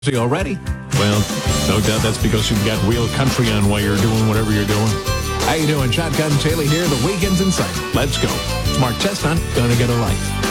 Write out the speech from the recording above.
already? Well, no doubt that's because you've got real country on while you're doing whatever you're doing. How you doing? Shotgun Taylor here. The weekend's in sight. Let's go. It's Mark Chestnut. Gonna get a life.